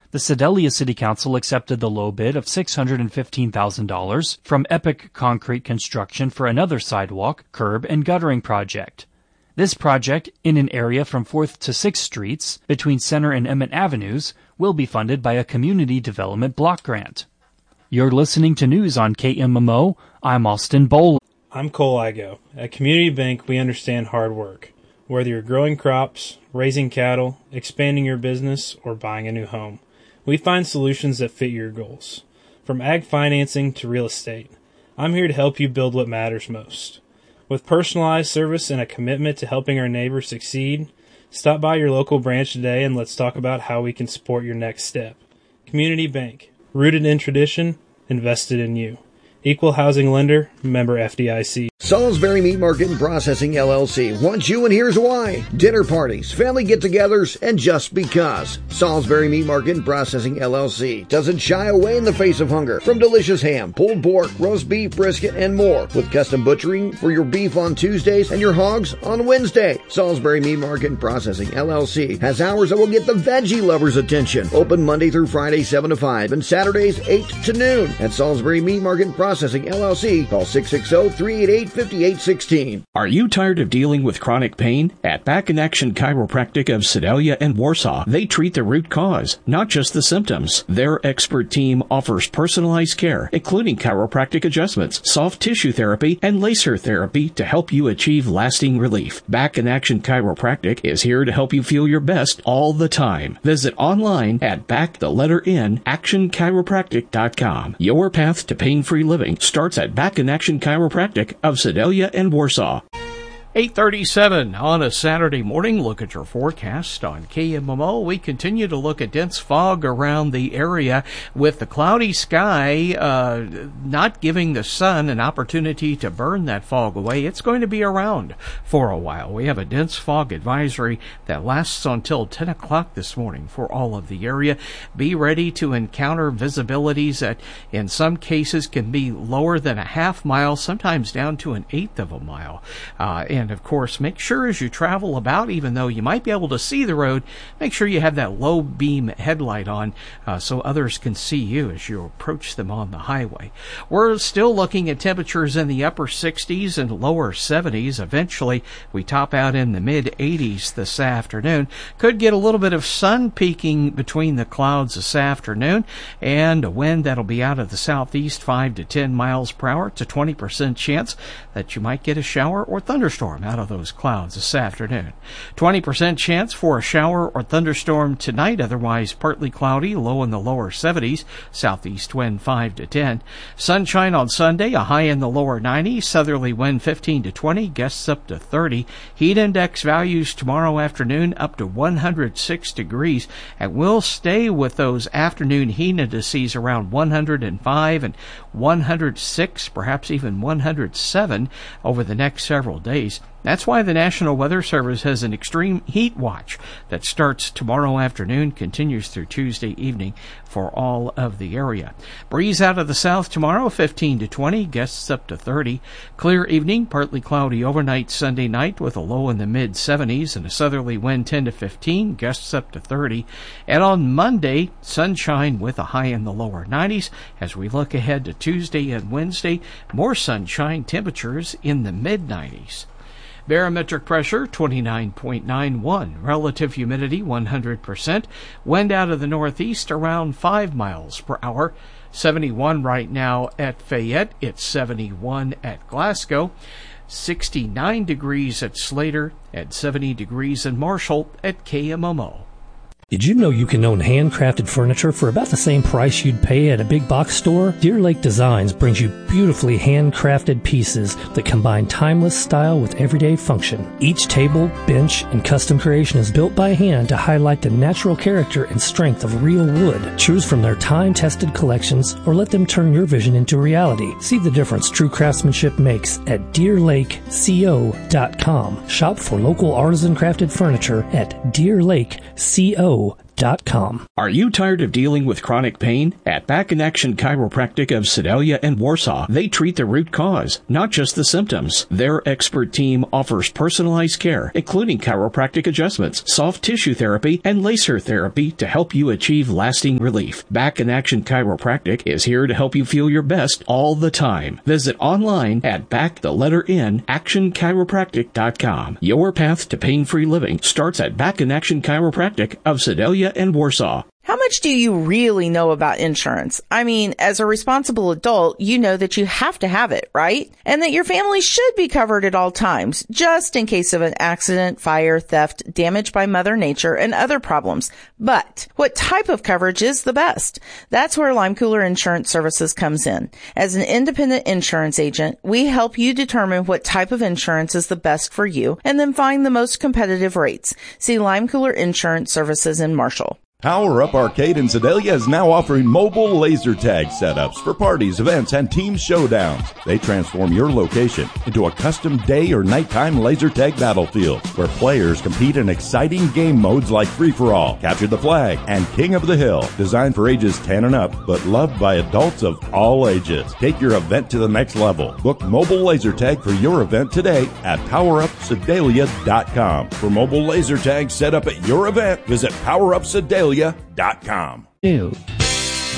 The Sedalia City Council accepted the low bid of $615,000 from Epic Concrete Construction for another sidewalk, curb, and guttering project. This project, in an area from 4th to 6th Streets, between Center and Emmett Avenues, will be funded by a Community Development Block Grant. You're listening to news on KMMO. I'm Austin Bowl. I'm Cole Igo. At Community Bank, we understand hard work. Whether you're growing crops, raising cattle, expanding your business, or buying a new home, we find solutions that fit your goals. From ag financing to real estate, I'm here to help you build what matters most. With personalized service and a commitment to helping our neighbors succeed, stop by your local branch today and let's talk about how we can support your next step. Community Bank, rooted in tradition, invested in you. Equal housing lender, member FDIC. Salisbury Meat Market and Processing LLC wants you, and here's why. Dinner parties, family get-togethers, and just because. Salisbury Meat Market and Processing LLC doesn't shy away in the face of hunger. From delicious ham, pulled pork, roast beef, brisket, and more. With custom butchering for your beef on Tuesdays and your hogs on Wednesday. Salisbury Meat Market and Processing LLC has hours that will get the veggie lovers' attention. Open Monday through Friday 7 to 5 and Saturdays 8 to noon. At Salisbury Meat Market and Processing LLC, call 660-388-5816. Are you tired of dealing with chronic pain? At Back in Action Chiropractic of Sedalia and Warsaw, they treat the root cause, not just the symptoms. Their expert team offers personalized care, including chiropractic adjustments, soft tissue therapy, and laser therapy to help you achieve lasting relief. Back in Action Chiropractic is here to help you feel your best all the time. Visit online at actionchiropractic.com. Your path to pain-free living starts at Back in Action Chiropractic of Sedalia and Warsaw. 8:37 on a Saturday morning. Look at your forecast on KMMO. We continue to look at dense fog around the area with the cloudy sky not giving the sun an opportunity to burn that fog away. It's going to be around for a while. We have a dense fog advisory that lasts until 10 o'clock this morning for all of the area. Be ready to encounter visibilities that in some cases can be lower than a half mile, sometimes down to an eighth of a mile. And of course, make sure as you travel about, even though you might be able to see the road, make sure you have that low beam headlight on so others can see you as you approach them on the highway. We're still looking at temperatures in the upper 60s and lower 70s. Eventually, we top out in the mid 80s this afternoon. Could get a little bit of sun peeking between the clouds this afternoon, and a wind that'll be out of the southeast 5 to 10 miles per hour. It's a 20% chance that you might get a shower or thunderstorm out of those clouds this afternoon. 20% chance for a shower or thunderstorm tonight, otherwise partly cloudy, low in the lower 70s, southeast wind 5 to 10. Sunshine on Sunday, a high in the lower 90s, southerly wind 15 to 20, gusts up to 30. Heat index values tomorrow afternoon up to 106 degrees, and we'll stay with those afternoon heat indices around 105 and 106, perhaps even 107 over the next several days. That's why the National Weather Service has an extreme heat watch that starts tomorrow afternoon, continues through Tuesday evening for all of the area. Breeze out of the south tomorrow, 15 to 20, gusts up to 30. Clear evening, partly cloudy overnight Sunday night with a low in the mid-70s and a southerly wind 10 to 15, gusts up to 30. And on Monday, sunshine with a high in the lower 90s. As we look ahead to Tuesday and Wednesday, more sunshine, temperatures in the mid-90s. Barometric pressure 29.91, relative humidity 100%, wind out of the northeast around 5 miles per hour. 71 right now at Fayette, it's 71 at Glasgow, 69 degrees at Slater, and 70 degrees in Marshall at KMMO. Did you know you can own handcrafted furniture for about the same price you'd pay at a big box store? Deer Lake Designs brings you beautifully handcrafted pieces that combine timeless style with everyday function. Each table, bench, and custom creation is built by hand to highlight the natural character and strength of real wood. Choose from their time-tested collections or let them turn your vision into reality. See the difference true craftsmanship makes at DeerLakeCO.com. Shop for local artisan crafted furniture at DeerLakeCO.com. chiropractic.com. Are you tired of dealing with chronic pain? At Back in Action Chiropractic of Sedalia and Warsaw, they treat the root cause, not just the symptoms. Their expert team offers personalized care, including chiropractic adjustments, soft tissue therapy, and laser therapy to help you achieve lasting relief. Back in Action Chiropractic is here to help you feel your best all the time. Visit online at actionchiropractic.com. Your path to pain-free living starts at Back in Action Chiropractic of Sedalia and Warsaw. How much do you really know about insurance? I mean, as a responsible adult, you know that you have to have it, right? And that your family should be covered at all times, just in case of an accident, fire, theft, damage by Mother Nature, and other problems. But what type of coverage is the best? That's where Lime Cooler Insurance Services comes in. As an independent insurance agent, we help you determine what type of insurance is the best for you and then find the most competitive rates. See Lime Cooler Insurance Services in Marshall. Power Up Arcade in Sedalia is now offering mobile laser tag setups for parties, events, and team showdowns. They transform your location into a custom day or nighttime laser tag battlefield where players compete in exciting game modes like Free-for-All, Capture the Flag, and King of the Hill. Designed for ages 10 and up, but loved by adults of all ages. Take your event to the next level. Book mobile laser tag for your event today at PowerUpSedalia.com. For mobile laser tag set up at your event, visit PowerUpSedalia.com. New